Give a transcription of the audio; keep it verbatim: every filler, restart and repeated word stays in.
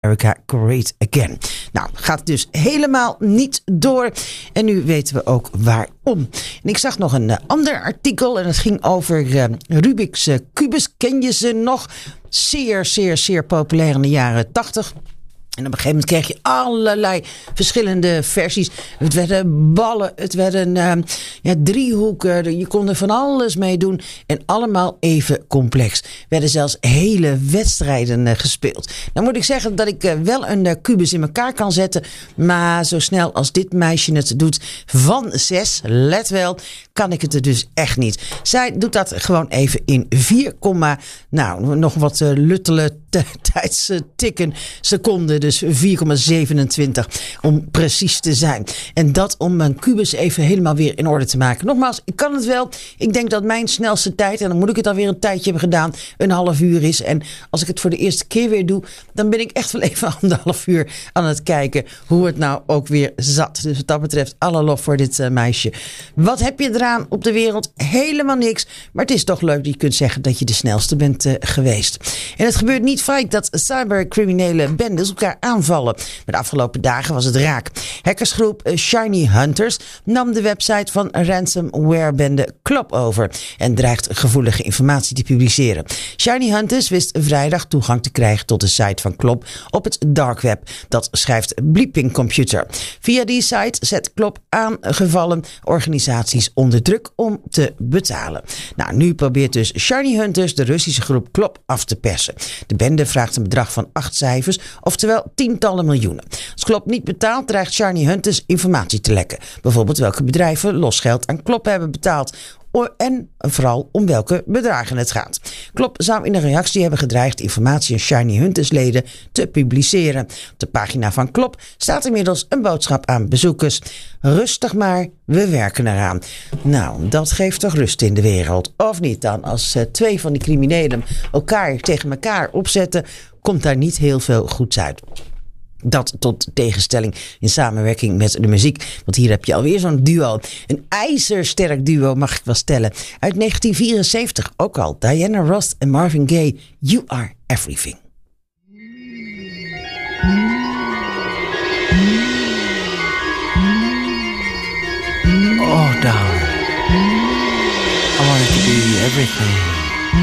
America Great Again. Nou, gaat dus helemaal niet door. En nu weten we ook waarom. En ik zag nog een uh, ander artikel en het ging over uh, Rubik's uh, kubus. Ken je ze nog? Zeer, zeer, zeer populair in de jaren tachtig. En op een gegeven moment kreeg je allerlei verschillende versies. Het werden ballen, het werden uh, ja, driehoeken. Je kon er van alles mee doen. En allemaal even complex. Er werden zelfs hele wedstrijden uh, gespeeld. Nou moet ik zeggen dat ik uh, wel een uh, kubus in elkaar kan zetten. Maar zo snel als dit meisje het doet van zes, let wel, kan ik het er dus echt niet. Zij doet dat gewoon even in vier, nou nog wat uh, luttele t- tijdstikken seconden. Dus vier komma zevenentwintig om precies te zijn. En dat om mijn kubus even helemaal weer in orde te maken. Nogmaals, ik kan het wel. Ik denk dat mijn snelste tijd, en dan moet ik het alweer een tijdje hebben gedaan, een half uur is. En als ik het voor de eerste keer weer doe, dan ben ik echt wel even anderhalf uur aan het kijken hoe het nou ook weer zat. Dus wat dat betreft, alle lof voor dit uh, meisje. Wat heb je eraan op de wereld? Helemaal niks. Maar het is toch leuk dat je kunt zeggen dat je de snelste bent uh, geweest. En het gebeurt niet vaak dat cybercriminele bendes elkaar aanvallen. Maar de afgelopen dagen was het raak. Hackersgroep Shiny Hunters nam de website van ransomwarebende Klop over en dreigt gevoelige informatie te publiceren. Shiny Hunters wist vrijdag toegang te krijgen tot de site van Klop op het dark web. Dat schrijft Bleeping Computer. Via die site zet Klop aangevallen organisaties onder druk om te betalen. Nou, nu probeert dus Shiny Hunters de Russische groep Klop af te persen. De bende vraagt een bedrag van acht cijfers, oftewel tientallen miljoenen. Als Klop niet betaalt, dreigt Shiny Hunters informatie te lekken. Bijvoorbeeld welke bedrijven losgeld aan Klop hebben betaald. En vooral om welke bedragen het gaat. Klop zou in een reactie hebben gedreigd informatie aan Shiny Hunters leden te publiceren. Op de pagina van Klop staat inmiddels een boodschap aan bezoekers. Rustig maar, we werken eraan. Nou, dat geeft toch rust in de wereld. Of niet dan? Als uh, twee van die criminelen elkaar tegen elkaar opzetten, komt daar niet heel veel goeds uit. Dat tot tegenstelling in samenwerking met de muziek. Want hier heb je alweer zo'n duo. Een ijzersterk duo mag ik wel stellen. Uit negentien vierenzeventig ook al. Diana Ross en Marvin Gaye. You Are Everything. Oh, darling. I wanted to be everything.